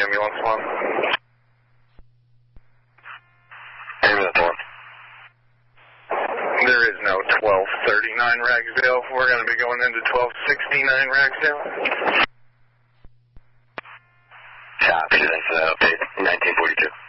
ambulance 1. Ambulance 1. There is no 1239 Ragsdale. We're going to be going into 1269 Ragsdale. Copy, that's update 1942.